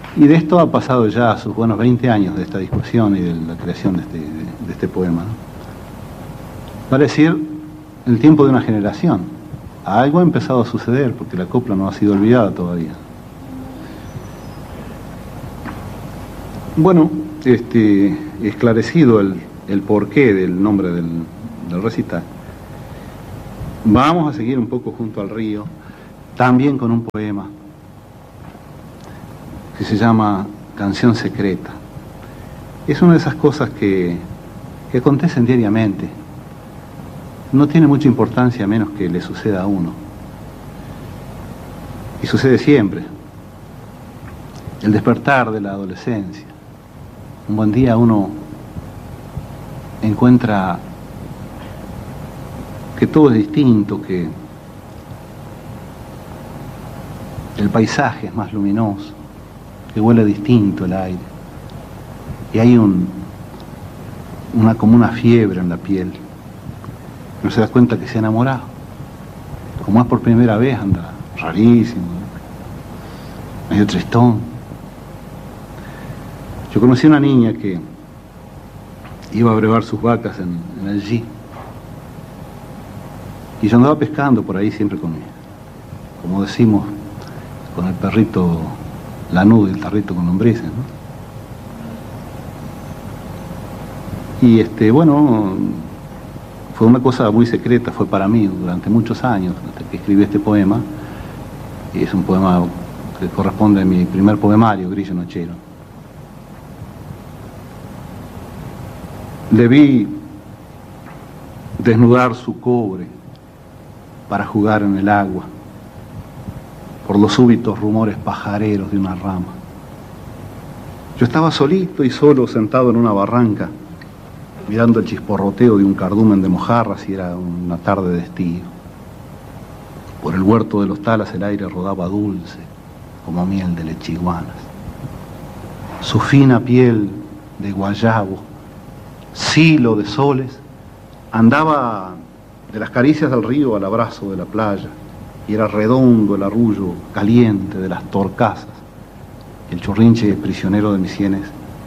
Y de esto ha pasado ya sus buenos 20 años de esta discusión y de la creación de este poema, ¿no? Vale decir, el tiempo de una generación. Algo ha empezado a suceder porque la copla no ha sido olvidada todavía. Bueno, esclarecido el porqué del nombre del recital, vamos a seguir un poco junto al río, también con un poema que se llama Canción Secreta. Es una de esas cosas que acontecen diariamente. No tiene mucha importancia a menos que le suceda a uno. Y sucede siempre. El despertar de la adolescencia. Un buen día uno encuentra que todo es distinto, que el paisaje es más luminoso, que huele distinto el aire. Y hay como una fiebre en la piel. No se da cuenta que se ha enamorado. Como es por primera vez, anda rarísimo, medio tristón. Yo conocí a una niña que iba a brevar sus vacas en el G. Y yo andaba pescando por ahí siempre como decimos, con el perrito lanudo y el tarrito con lombrices, ¿no? Y bueno, fue una cosa muy secreta, fue para mí durante muchos años, hasta que escribí este poema. Y es un poema que corresponde a mi primer poemario, Grillo Nochero. Le vi desnudar su cobre para jugar en el agua, por los súbitos rumores pajareros de una rama. Yo estaba solito y solo sentado en una barranca, mirando el chisporroteo de un cardumen de mojarras, y era una tarde de estío. Por el huerto de los talas el aire rodaba dulce, como miel de lechiguanas. Su fina piel de guayabo, silo de soles, andaba de las caricias del río al abrazo de la playa, y era redondo el arrullo caliente de las torcasas. El churrinche prisionero de mis sienes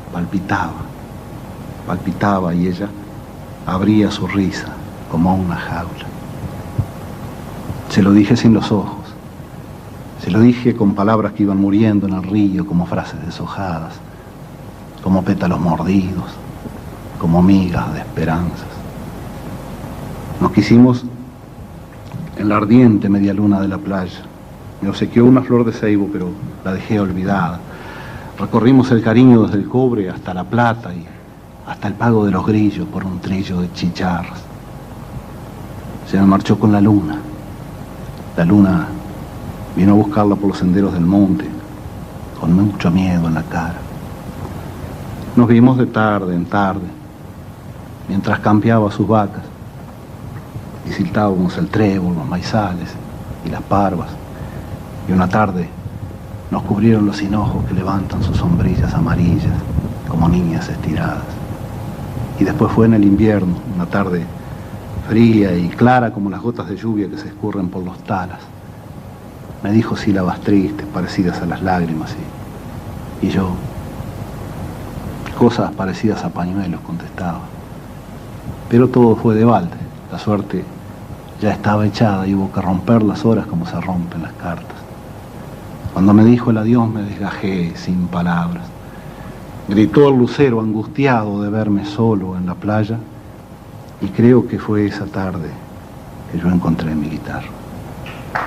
palpitaba, y ella abría su risa como una jaula. Se lo dije sin los ojos, se lo dije con palabras que iban muriendo en el río, como frases deshojadas, como pétalos mordidos, como migas de esperanzas. Nos quisimos en la ardiente media luna de la playa. Me obsequió una flor de ceibo, pero la dejé olvidada. Recorrimos el cariño desde el cobre hasta la plata y hasta el pago de los grillos por un trillo de chicharras. Se me marchó con la luna. La luna vino a buscarla por los senderos del monte, con mucho miedo en la cara. Nos vimos de tarde en tarde, mientras campeaba sus vacas, y siltábamos el trébol, los maizales y las parvas. Y una tarde nos cubrieron los hinojos que levantan sus sombrillas amarillas, como niñas estiradas. Y después fue en el invierno, una tarde fría y clara como las gotas de lluvia que se escurren por los talas. Me dijo sílabas tristes, parecidas a las lágrimas, y yo, cosas parecidas a pañuelos, contestaba. Pero todo fue de balde. La suerte ya estaba echada y hubo que romper las horas como se rompen las cartas. Cuando me dijo el adiós me desgajé sin palabras. Gritó el lucero angustiado de verme solo en la playa, y creo que fue esa tarde que yo encontré mi guitarra.